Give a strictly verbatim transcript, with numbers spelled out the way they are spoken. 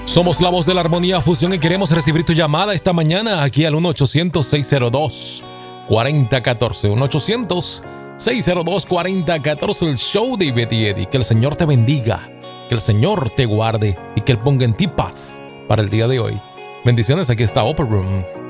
Somos la voz de la armonía fusión y queremos recibir tu llamada esta mañana aquí al uno ochocientos, seiscientos dos, cuarenta catorce. uno ochocientos, seiscientos dos, cuarenta catorce. El show de Betty y Eddie. Que el Señor te bendiga, que el Señor te guarde y que Él ponga en ti paz para el día de hoy. Bendiciones, aquí está Upper Room.